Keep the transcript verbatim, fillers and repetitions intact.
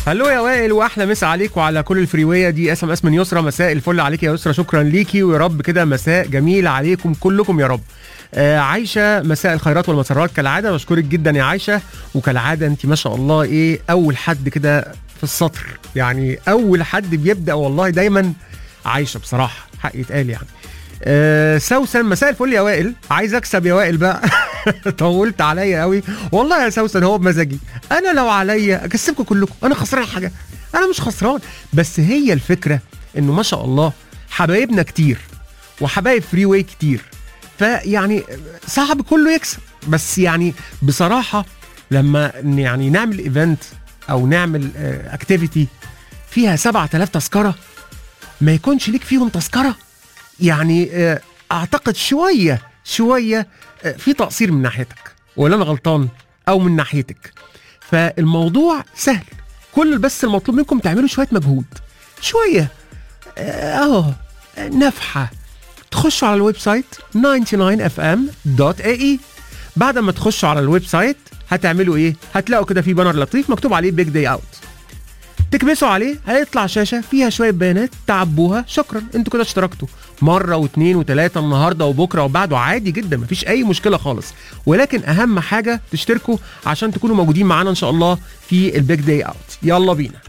هلو يا وائل، واحلى مسا عليك وعلى كل الفريوية دي. اس ام اس من يسرا، مساء الفل عليك يا يسرا، شكرا ليكي ويا رب كده مساء جميل عليكم كلكم يا رب. آه عايشه، مساء الخيرات والمسرات كالعاده، بشكرك جدا يا عايشه، وكالعاده انت ما شاء الله ايه اول حد كده في السطر، يعني اول حد بيبدا والله دايما عايشه بصراحه، حق يتقال يعني. آه سوسن، مساء الفل يا وائل، عايز اكسب يا وائل بقى. طولت عليا قوي والله يا سوسن، هو بمزاجي انا، لو عليا اكسبكم كلكم، انا خسران حاجه؟ انا مش خسران، بس هي الفكره انه ما شاء الله حبايبنا كتير وحبايب فري واي كتير، فيعني صعب كله يكسب، بس يعني بصراحه لما يعني نعمل ايفنت او نعمل اكتيفيتي فيها سبعة آلاف تذكره ما يكونش ليك فيهم تذكره، يعني اعتقد شويه شويه في تقصير من ناحيتك، ولا انا غلطان؟ او من ناحيتك. فالموضوع سهل، كل بس المطلوب منكم تعملوا شويه مجهود، شويه اهو نفحه، تخشوا على الويب سايت تسعة وتسعين اف ام دوت اي اي. بعد ما تخشوا على الويب سايت هتعملوا ايه؟ هتلاقوا كده في بانر لطيف مكتوب عليه بيج داي اوت، تكبسوا عليه هيطلع شاشه فيها شويه بيانات تعبوها، شكرا انتوا كده اشتركتوا مره واثنين وثلاثه، النهارده وبكره وبعده، عادي جدا مفيش اي مشكله خالص، ولكن اهم حاجه تشتركوا عشان تكونوا موجودين معانا ان شاء الله في البيج داي اوت. يلا بينا.